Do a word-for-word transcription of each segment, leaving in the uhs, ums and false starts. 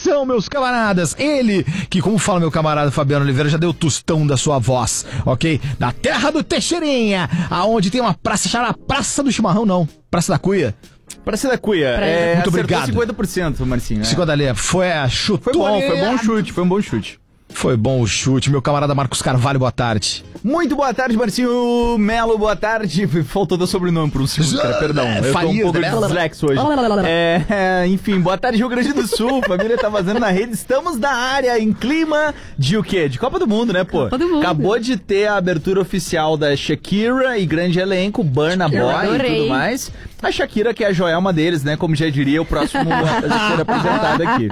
Atenção, meus camaradas, ele que, como fala meu camarada Fabiano Oliveira, já deu o tostão da sua voz, ok? Da terra do Teixeirinha, aonde tem uma praça chamada Praça do Chimarrão, não, Praça da Cuia. Praça da Cuia, é, muito obrigado. cinquenta por cento, Marcinho. É. cinquenta ali, foi a chute. Foi bom, foi bom chute, foi um bom chute. Foi bom o chute, meu camarada Marcos Carvalho, boa tarde. Muito boa tarde, Marcinho Melo, boa tarde. Faltou teu sobrenome por um segundo, cara, perdão. Eu tô um pouco dislexo hoje. É, é, enfim, boa tarde, Rio Grande do Sul. Família tá vazando na rede. Estamos na área, em clima de o quê? De Copa do Mundo, né, pô? Copa do Mundo. Acabou de ter a abertura oficial da Shakira e grande elenco, Burna Boy adorei. e tudo mais. A Shakira, que é a Joelma deles, né? Como já diria o próximo a ser apresentado aqui.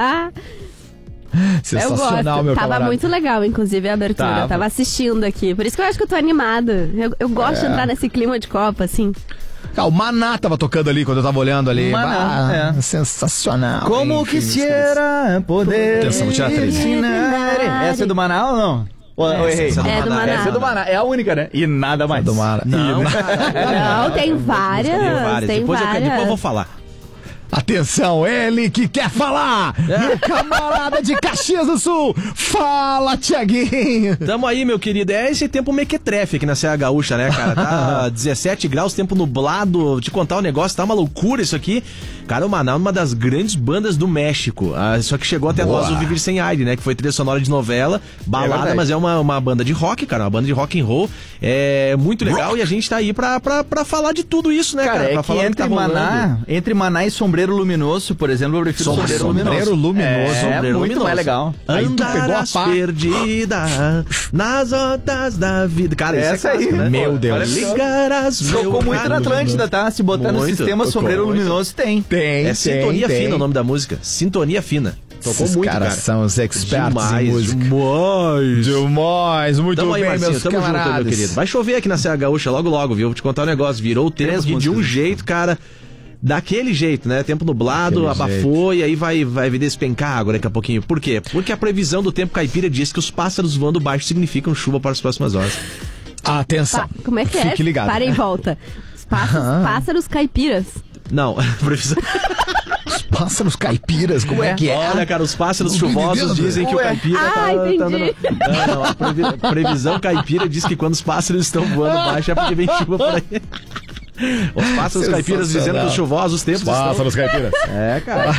Sensacional, eu meu gosto. Tava camarada. muito legal, inclusive, a abertura. Tava. Eu tava assistindo aqui. Por isso que eu acho que eu tô animada. Eu, eu gosto É. de entrar nesse clima de Copa, assim. Ah, o Maná tava tocando ali quando eu tava olhando ali. Maná, Ah, é. Sensacional. Como Enfim, quisiera poder Atenção, vou tirar a trilha. ensinar. Essa é do Maná ou não? Ou eu errei? É do Maná. Essa é do Maná, é a única, né? E nada mais. Do Maná. Não, Não, tem várias. tem várias. Tem Depois, eu, várias. depois eu vou falar. Atenção, ele que quer falar! Meu camarada de Caxias do Sul! Fala, Tiaguinho! Tamo aí, meu querido. É esse tempo mequetrefe aqui na Serra Gaúcha, né, cara? Tá dezessete graus, tempo nublado. Vou te contar um negócio, tá uma loucura isso aqui. Cara, o Maná é uma das grandes bandas do México. Ah, só que chegou até Boa. nós o Viver Sem Aire, né? Que foi trilha sonora de novela, balada, verdade. mas é uma, uma banda de rock, cara. Uma banda de rock and roll. É muito legal e a gente tá aí pra, pra, pra falar de tudo isso, né, cara? Cara, é pra que falar do entre tá rolando. Maná, entre Maná e Sombreiro Luminoso, por exemplo, eu prefiro Sombreiro Sombreiro, Sombreiro Luminoso. Luminoso. É, Sombreiro muito Luminoso. mais legal. Aí tu pegou a Andarás pá. perdida nas ondas da vida. Cara, isso Essa é clássico, aí, né? Meu Deus. Maravilhoso. Ligarás meu Tocou muito na caminho. Atlântida, tá? Se botar no Muito, sistema tocou Sombreiro muito. Luminoso, tem. Tem, É tem, Sintonia tem. Fina o nome da música. Sintonia Fina. Tocou Esses muito, caras cara. são os experts Demais, em música. demais. Demais, muito Tamo aí, bem, Marcinho, meus tamo junto, camaradas. meu querido. Vai chover aqui na Serra Gaúcha logo, logo, viu? Vou te contar um negócio. Virou o tempo Três aqui de um músicas. jeito, cara... Daquele jeito, né? Tempo nublado, Daquele abafou e aí vai, vai vir despencar água daqui a pouquinho. Por quê? Porque a previsão do tempo caipira diz que os pássaros voando baixo significam chuva para as próximas horas. Atenção. Pa- Como é que é? Fique ligado. Para e volta. Os pássaros, pássaros caipiras. Não, previsão... Os pássaros caipiras, como é que é? Olha, cara, os pássaros Não tô chuvosos entendendo. dizem que Ué. o caipira Ah, tá, entendi. tá dando... Não, não, a previ- a previsão caipira diz que quando os pássaros estão voando baixo é porque vem chuva por aí. Os pássaros caipiras dizendo que os chuvosos tempos Pássaros caipiras. estão... É, cara.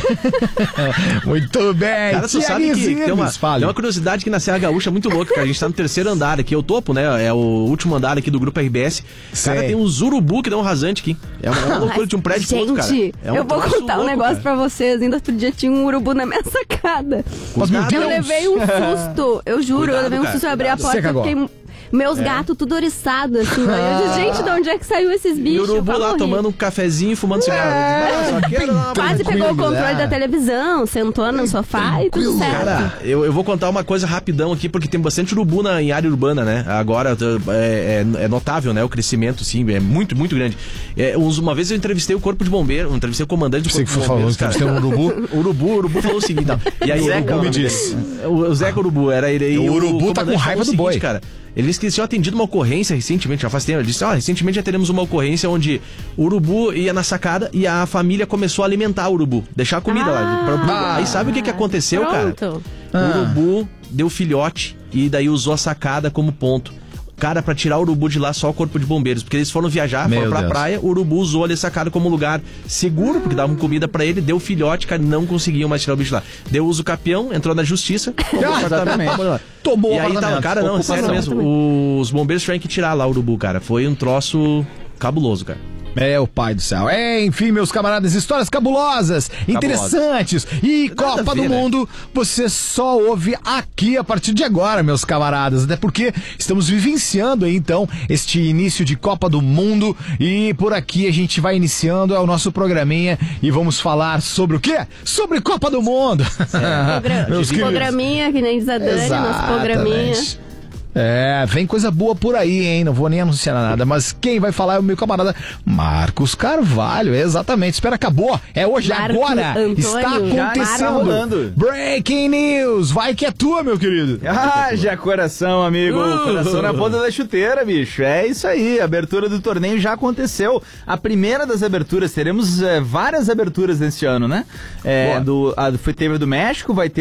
Muito bem. Cara, tu sabe que Tiaguinho tem uma, Zirnes, fale. tem uma curiosidade que na Serra Gaúcha muito louca, cara. A gente tá no terceiro andar aqui, é o topo, né? É o último andar aqui do Grupo R B S. Cara, Sei. tem uns urubu que dão um rasante aqui. É uma, é uma loucura de um prédio pro Gente, outro, cara. É um eu vou troço contar um louco, negócio cara. pra vocês. Ainda outro dia tinha um urubu na minha sacada. Mas, meu Eu Deus. levei um susto. Eu juro, Cuidado, eu levei um cara, susto. Eu abri a cuidado. porta Você e cagou. fiquei... Meus gatos tudo oriçados, assim. Aí eu disse, gente, de onde é que saiu esses E bichos? o urubu Pra lá morrer. tomando um cafezinho e fumando cigarro. Eu disse, "Não, só quero uma Quase pegou o Tranquilo, controle né? da televisão, sentou no sofá e tudo certo. Cara, eu, eu vou contar uma coisa rapidão aqui, porque tem bastante urubu na, em área urbana, né? Agora é, é, é notável, né? O crescimento, sim, é muito, muito grande. É, uns- uma vez eu entrevistei o corpo de bombeiro, eu entrevistei o comandante do Sei corpo que de foi falando bombeiros, que cara. você tem um urubu. O urubu, o urubu falou o seguinte, não. E aí, O Zeca, urubu me o nome disse. dele. O, o Zeca Urubu, era ele. E O urubu tá com comandante raiva falou o do seguinte, boi. cara. Ele disse que eles tinham atendido uma ocorrência recentemente, já faz tempo. Ele disse, ó, recentemente já teremos uma ocorrência onde o urubu ia na sacada e a família começou a alimentar o urubu, deixar a comida lá. Pra, Ah. aí sabe o que, que aconteceu, cara? Pronto. O urubu deu filhote e daí usou a sacada como ponto. Cara, pra tirar o urubu de lá, só o corpo de bombeiros. Porque eles foram viajar, Meu foram pra Deus. praia, o urubu usou ali a sacada como lugar seguro, porque davam comida pra ele, deu filhote, cara, não conseguiam mais tirar o bicho lá. Deu uso capião, entrou na justiça, tomou o apartamento, tomou lá. Tomou E o aí apartamento. tava, cara, não, Ocupação. sério mesmo, os bombeiros tiveram que tirar lá o urubu, cara. Foi um troço cabuloso, cara. É, o pai do céu. É, enfim, meus camaradas, histórias cabulosas, interessantes. E Nada Copa a ver, do né? Mundo, você só ouve aqui a partir de agora, meus camaradas. Até porque estamos vivenciando aí, então, este início de Copa do Mundo. E por aqui a gente vai iniciando, é o nosso programinha. E vamos falar sobre o quê? Sobre Copa do Mundo. Progra- Meus queridos. Programinha, que nem diz a Dani, nosso programinha. Exatamente. É, vem coisa boa por aí, hein? Não vou nem anunciar nada, mas quem vai falar é o meu camarada Marcos Carvalho, exatamente. Espera, acabou. É hoje, Marco agora. Antônio. Está Já está acontecendo. rolando. Breaking news. Vai que é tua, meu querido. Ah, já coração, amigo. Uh. Coração na ponta da chuteira, bicho. É isso aí. A abertura do torneio já aconteceu. A primeira das aberturas. Teremos é, várias aberturas nesse ano, né? É, do, a, foi, teve a do México, vai ter